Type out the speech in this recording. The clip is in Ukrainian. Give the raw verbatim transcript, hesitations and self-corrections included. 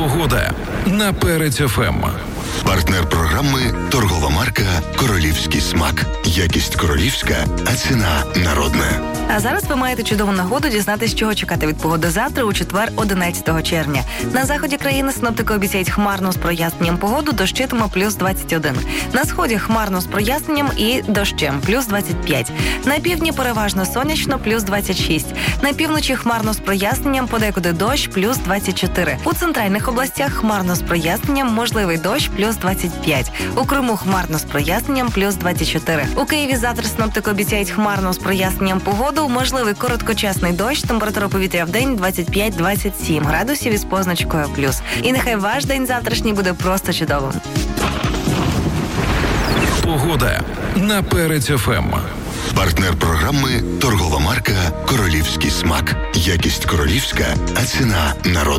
Погода на Перець еф ем. Партнер програми – торгова марка «Королівський смак». Якість королівська, а ціна народна. А зараз ви маєте чудову нагоду дізнатися, чого чекати від погоди завтра у четвер, одинадцятого червня. На заході країни синоптики обіцяють хмарну з проясненням погоду, дощитиме плюс двадцять один. На сході хмарно з проясненням і дощем плюс двадцять п'ять. На півдні переважно сонячно плюс двадцять шість. На півночі хмарно з проясненням, подекуди дощ плюс двадцять чотири. У центральних областях хмарно з проясненням, можливий дощ плюс двадцять п'ять. У Криму хмарно з проясненням плюс двадцять чотири. У Києві завтра синоптики обіцяють хмарно з проясненням погоду, можливий короткочасний дощ, температура повітря в день двадцять п'ять - двадцять сім градусів із позначкою плюс. І нехай ваш день завтрашній буде просто чудовим. Погода на Перець еф ем. Партнер програми – торгова марка «Королівський смак». Якість королівська, а ціна народна.